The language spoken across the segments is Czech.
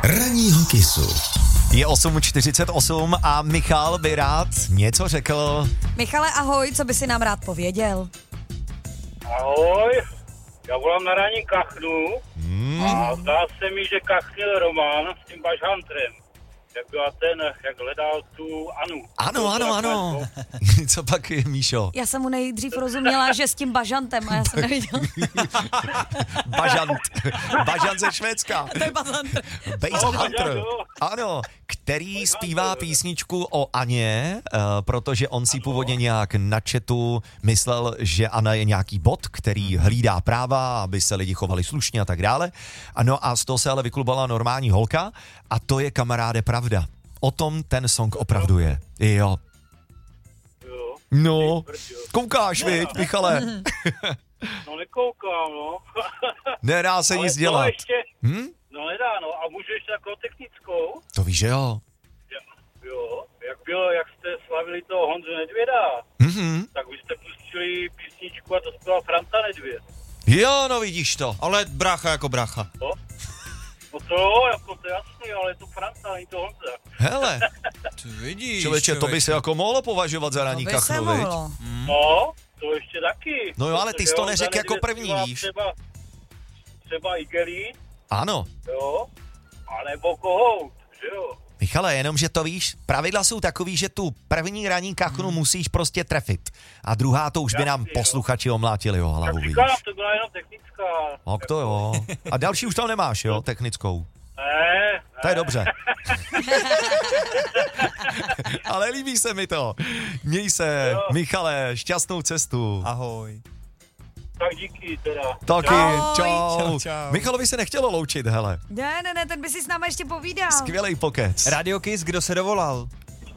Ranního kysu. Je 8:48 a Michal by rád něco řekl. Michale, ahoj, co by si nám rád pověděl? Ahoj, já volám na ranní kachnu a zdá se mi, že kachnil Roman s tím bažantrem. Jak byla jak hledal tu Anu. Ano. Co pak je, Míšo? Já jsem mu nejdřív rozuměla, že s tím bažantem a já jsem neviděla. Bažant ze Švédska. To je bazantr. Bass Hunter. Ano, který zpívá písničku o Aně, protože on si původně nějak na chatu myslel, že Anna je nějaký bot, který hlídá práva, aby se lidi chovali slušně a tak dále. Ano, a z toho se ale vyklubala normální holka a to je, kamaráde, pravda. O tom ten song opravdu je. Jo. No, koukáš, viď, Michale? No nekoukám, no. Nedá se nic dělat. No nedá, no. A můžu ještě takovou technickou? To víš, že jo? Jo. Jak jste slavili toho Honzu Nedvěda, tak vy jste pustili písničku a to zpěval Franta Nedvěd. Jo, no vidíš to. Ale brácha jako brácha. No to jo, jako to jasný, ale je to Franta, není to Honza. Hele, Ty vidíš, člověče, to by se jako mohlo považovat za ranní kachnu, viď? No, to ještě taky. No jo, ale ty jsi to neřekl jako první, víš? Třeba Igelí, Ano. jo, anebo Kohout, že jo. Michale, jenom, že to víš, pravidla jsou takový, že tu první ranní kachnu musíš prostě trefit. A druhá to už by nám posluchači omlátili o hlavu, Tak víš? říkám, to byla jenom technická. Tak to jo. A další už tam nemáš, jo, technickou. Ne. To je dobře. Ale líbí se mi to. Měj se, Jo. Michale, šťastnou cestu. Ahoj. Tak díky teda. Taky, Čau. čau. Michalovi se nechtělo loučit, hele. Ne, ten by si s náma ještě povídal. Skvělej pokec. Radio Kiss, kdo se dovolal?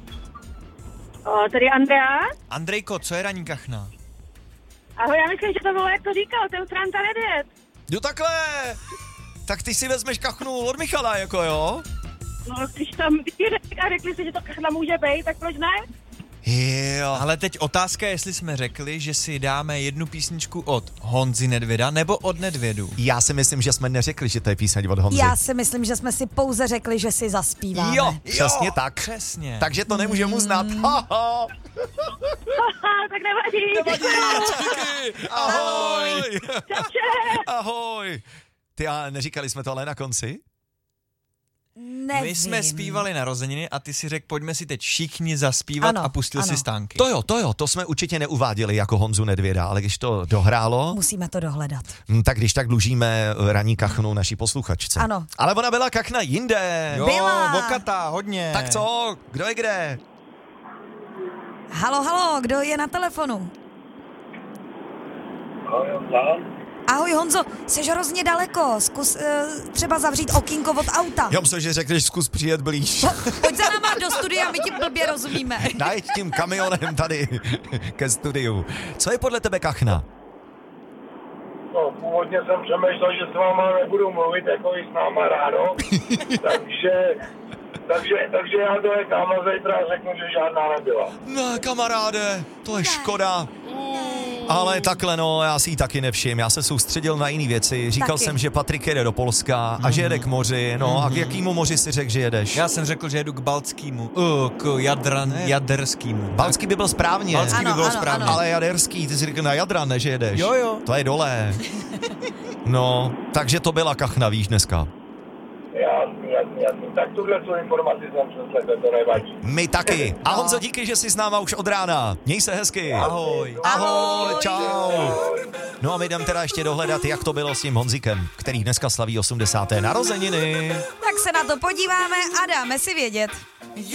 Tady Andrea. Andrejko, co je ranní kachna? Ahoj, já myslím, že to bylo, jak to říkal, ten Franta Nedvěd. Jo, takhle. Tak ty si vezmeš kachnu od Michala, jako jo? No, když tam řekli si, že to kachna může být, tak proč ne? Jo. Ale teď otázka, jestli jsme řekli, že si dáme jednu písničku od Honzy Nedvěda nebo od Nedvědu. Já si myslím, že jsme neřekli, že to je píseň od Honzy. Já si myslím, že jsme si pouze řekli, že si zaspíváme. Jo, přesně tak. Přesně. Takže to nemůžeme uznat. Haha. Tak nevadí. Díky. Ahoj. Čauče. Ahoj. Ty, a neříkali jsme to ale na konci? Nevím. My jsme zpívali narozeniny a ty si řekl, pojďme si teď všichni zaspívat a pustil si stánky. To jsme určitě neuváděli jako Honzu Nedvěda, ale když to dohrálo, Musíme to dohledat. tak když tak dlužíme ranní kachnu naší posluchačce. Ano. Ale ona byla kachna jinde. Jo, Byla. vokatá, hodně. Tak co? Kdo je kde? Halo, kdo je na telefonu? Ahoj Honzo, jsi hrozně daleko, zkus třeba zavřít okýnko od auta. Já myslím, že řekneš, zkus přijet blíž. Pojď za náma do studia, my ti blbě rozumíme. Najď tím kamionem tady ke studiu. Co je podle tebe kachna? No, původně jsem přemýšlel, že s váma nebudu mluvit, jako i s náma ráno, takže já to nechám a zítra řeknu, že žádná nebyla. Ne, kamaráde, to je škoda. Ale takhle, no, já si ji taky nevšim. Já se soustředil na jiné věci. Říkal Taky. jsem, že Patrik jede do Polska a že jede k moři. No a k jakýmu moři si řekl, že jedeš? Já jsem řekl, že jedu k Baltskému. K Jaderskému. Balcký by byl správně. Balcký by Ano, bylo ano, správně. ano. Ale jaderský, ty jsi řekl na Jadran, ne, že jedeš. Jo. To je dole. No, takže to byla kachna, víš, dneska. Jasně. Tak tuhle tu informaci jsem přeslechl, to nevadí. My taky. A Honzo, díky, že jsi s náma už od rána. Měj se hezky. Ahoj. Ahoj, čau. No a my jdem teda ještě dohledat, jak to bylo s tím Honzikem, který dneska slaví 80. narozeniny. Tak se na to podíváme a dáme si vědět.